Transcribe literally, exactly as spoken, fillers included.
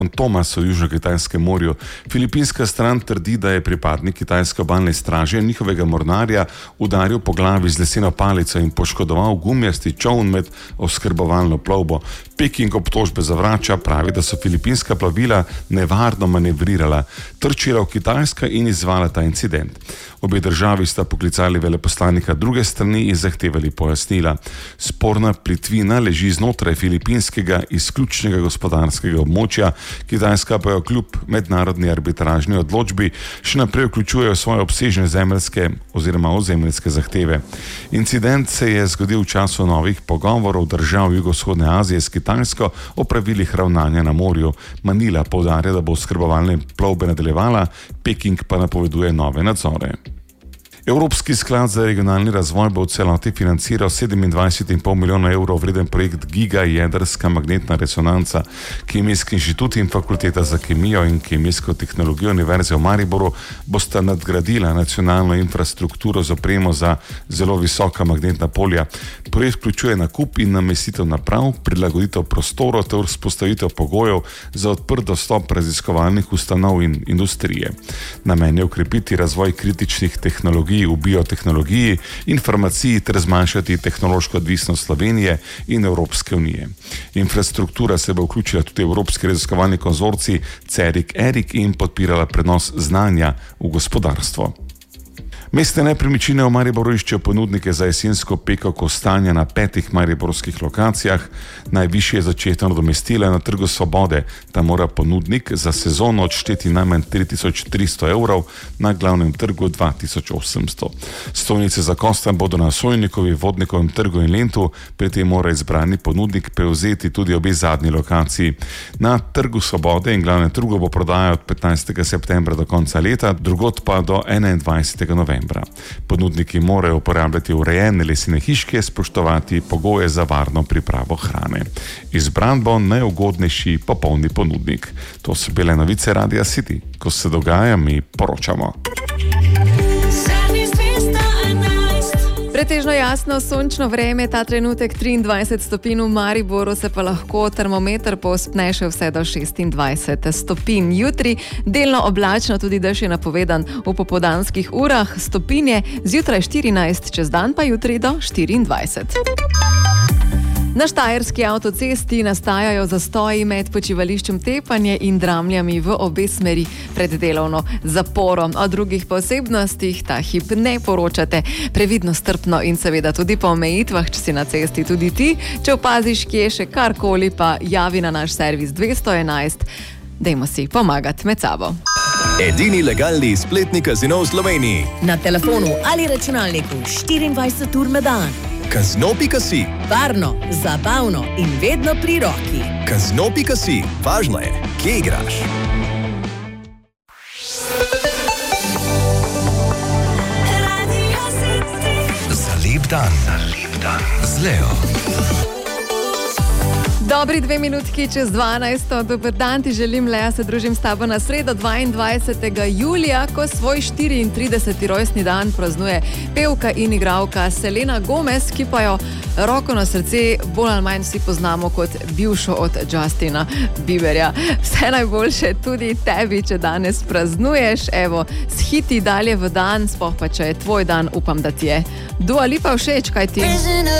Thomas v Južno-Kitajskem morju. Filipinska stran trdi, da je pripadnik kitajske obalne straže njihovega mornarja udaril po glavi z leseno palico in poškodoval gumijasti čoln med oskrbovalno plovbo. Peking obtožbe zavrača, pravi, da so filipinska plovila nevarno manevrirala, trčila v Kitajsko in izvala ta incident. Obe državi sta poklicali veleposlanika druge strani in zahtevali pojasnila. Sporna plitvina leži znotraj filipinskega izključnega gospodarskega območja, Kitajska pa jo kljub mednarodni arbitražni odločbi še naprej vključuje v svoje obsežne zemeljske oziroma ozemeljske zahteve. Incident se je zgodil v času novih pogovorov držav jugovzhodne Azije s Kitajsko o pravilih ravnanja na morju. Manila poudarja, da bo oskrbovalne plovbe nadaljevala, Peking pa napoveduje nove nadzore. Evropski sklad za regionalni razvoj bo v celoti financiral sedemindvajset in pol milijona evrov vreden projekt Giga jedrska magnetna resonanca. Kemijski inštitut in fakulteta za kemijo in kemijsko tehnologijo Univerze v Mariboru bosta nadgradila nacionalno infrastrukturo z opremo za zelo visoka magnetna polja. Projekt vključuje nakup in namestitev naprav, prilagoditev prostorov ter vzpostavitev pogojev za odprt dostop raziskovalnih ustanov in industrije. Namen je ukrepiti razvoj kritičnih tehnologij v biotehnologiji in farmaciji ter zmanjšati tehnološko odvisnost Slovenije in Evropske unije. Infrastruktura se bo vključila tudi Evropski raziskovalni konzorcij CERIC-ERIC in podpirala prenos znanja v gospodarstvo. Mestne nepremičnine v Mariboru iščejo ponudnike za jesensko peko kostanja na petih mariborskih lokacijah. Najvišje začetno nadomestilo je na Trgu Svobode. Tam mora ponudnik za sezono odšteti najmanj tri tisoč tristo evrov, na glavnem trgu dva tisoč osemsto. Stojnice za kostanj bodo na Sojnikovi, Vodnikovem trgu in Lentu, pri tem mora izbrani ponudnik prevzeti tudi obe zadnji lokaciji. Na Trgu Svobode in glavnem trgu bo prodaja od petnajstega septembra do konca leta, drugod pa do enaindvajsetega novembra. Ponudniki morajo uporabljati urejene lesene hiške, spoštovati pogoje za varno pripravo hrane. Izbran bo najugodnejši popolni ponudnik. To so bile novice Radia City. Ko se dogaja, mi poročamo. Pretežno jasno, sončno vreme, ta trenutek triindvajset stopinj v Mariboru, se pa lahko termometer povzpne še vse do šestindvajset stopinj. Jutri delno oblačno, tudi dež je napovedan v popoldanskih urah, stopinje zjutraj štirinajst, čez dan pa jutri do štiriindvajset. Na štajerski avtocesti nastajajo zastoji med počivališčem Tepanje in Dramljami v obe smeri pred delovno zaporo. O drugih posebnostih ta hip ne poročate. Previdno, strpno in seveda tudi po omejitvah, če si na cesti tudi ti. Če opaziš, kje še karkoli, pa javi na naš servis dvesto enajst. Dajmo si pomagati med sabo. Edini legalni spletni kazino v Sloveniji. Na telefonu ali računalniku štiriindvajset ur na dan. Kazino pika si. Varno, zabavno in vedno pri roki. Kazino pika si. Važno je, kje igraš. Za lep dan. Za lep dan. Z Leo. Dobri dve minutki čez dvanajsto. Dober dan ti želim, Lea, se družim s tabo na sredo dvaindvajsetega julija, ko svoj štiriintrideseti rojstni dan praznuje pevka in igralka Selena Gomez, ki pa jo roko na srce bolj ali manj vsi poznamo kot bivšo od Justina Bieberja. Vse najboljše tudi tebi, če danes praznuješ. Evo, s hiti dalje v dan, sploh pa če je tvoj dan, upam, da ti je Dua Lipa všeč, kaj ti?